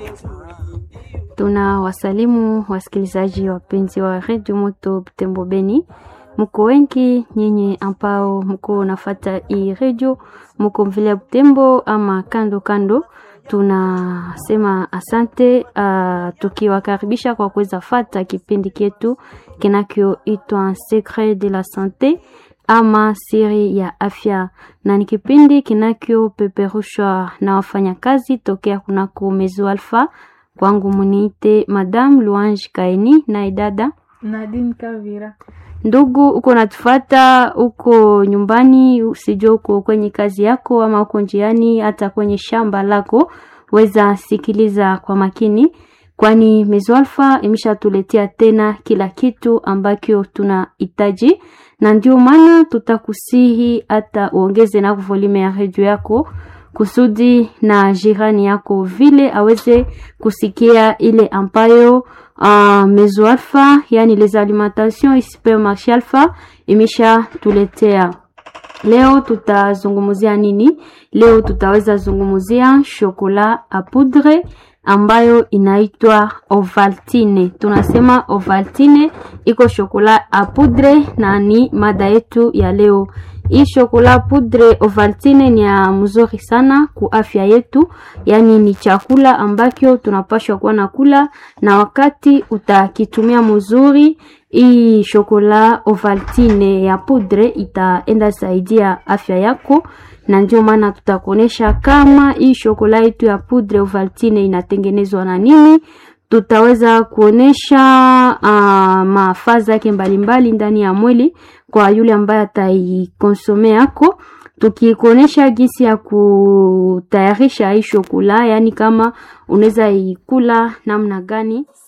Tuna wasalimu wasikilizaji wapenzi wa Radio Moto Butembo Beni. Mko wengi nyinyi ambao mko nafata hii radio, mko mvile Butembo ama kando kando. Tunasema asante, tukiwakaribisha kwa kuweza fata kipindi ketu kinachoitwa Secret de la Santé ama siri ya afya, na ni kipindi kinachopeperushwa na wafanyakazi tokea kunako Mezo Alpha. Kwangu muniite Madame Louange Kaini na idada Nadine Kavira. Ndugu, uko natufata uko nyumbani, usijue uko kwenye kazi yako ama uko njiani, hata kwenye shamba lako, weza sikiliza kwa makini, kwani Mezo Alpha imeshatuletea tena kila kitu ambacho tunahitaji, na ndio maana tutakusihi hata uongeze na volume ya radio yako kusudi na jirani yako vile aweze kusikia ile ambayo Mezo Alpha, yani les alimentations supermarché Alpha imesha tuletea. Leo tutazungumzia nini? Leo tutaweza zungumzia chocolat à poudre ambayo inaitwa Ovaltine. Tunasema Ovaltine iko chocolat à poudre na ni mada yetu ya leo. Hii chocolat poudre Ovaltine ni ya mzuri sana ku afya yetu, yani ni chakula ambacho tunapaswa kuwa nakula, na wakati utakitumia mzuri hii chocolat Ovaltine ya poudre itaenda saidia afya yako, na ndio maana tutakuonesha kama hii chocolat yetu ya poudre Ovaltine inatengenezwa na nini. Tutaweza kuonesha mafaza yake mbalimbali ndani ya mwili kwa yule ambaye ataikonsome yako, tukikuonesha jinsi ya kutayarisha hii chocolat, yani kama unaweza ikula namna gani.